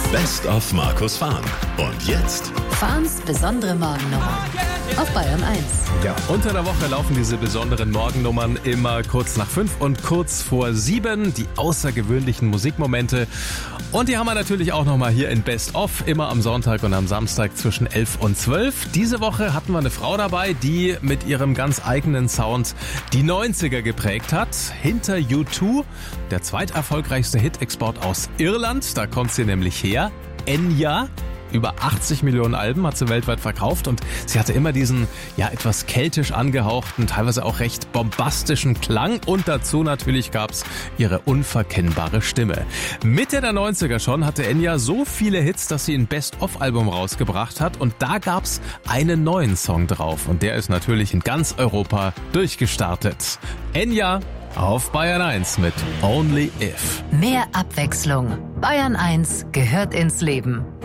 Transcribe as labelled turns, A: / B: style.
A: Best of Markus Fahn. Und jetzt
B: Fahns besondere Morgennummer auf Bayern 1.
C: Ja, unter der Woche laufen diese besonderen Morgennummern immer kurz nach 5 und kurz vor 7. Die außergewöhnlichen Musikmomente. Und die haben wir natürlich auch nochmal hier in Best of, immer am Sonntag und am Samstag zwischen 11 und 12. Diese Woche hatten wir eine Frau dabei, die mit ihrem ganz eigenen Sound die 90er geprägt hat. Hinter U2, der zweiterfolgreichste Hit-Export aus Irland, da kommt sie nämlich her. Enya. Über 80 Millionen Alben hat sie weltweit verkauft und sie hatte immer diesen, etwas keltisch angehauchten, teilweise auch recht bombastischen Klang und dazu natürlich gab's ihre unverkennbare Stimme. Mitte der 90er schon hatte Enya so viele Hits, dass sie ein Best-of-Album rausgebracht hat und da gab's einen neuen Song drauf und der ist natürlich in ganz Europa durchgestartet. Enya auf Bayern 1 mit Only If.
B: Mehr Abwechslung. Bayern 1 gehört ins Leben.